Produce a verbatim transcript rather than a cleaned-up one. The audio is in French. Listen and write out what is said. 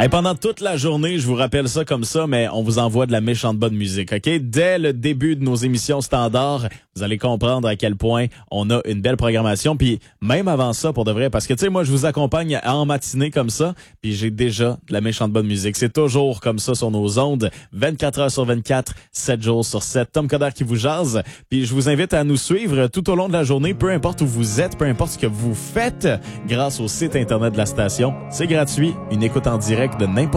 Hey, pendant toute la journée, je vous rappelle ça comme ça, mais on vous envoie de la méchante bonne musique, OK? Dès le début de nos émissions standards, vous allez comprendre à quel point on a une belle programmation. Puis même avant ça, pour de vrai, parce que, tu sais, moi, je vous accompagne en matinée comme ça, puis j'ai déjà de la méchante bonne musique. C'est toujours comme ça sur nos ondes, vingt-quatre heures sur vingt-quatre, sept jours sur sept. Tom Coder qui vous jase. Puis je vous invite à nous suivre tout au long de la journée, peu importe où vous êtes, peu importe ce que vous faites, grâce au site Internet de la station. C'est gratuit, une écoute en direct de n'importe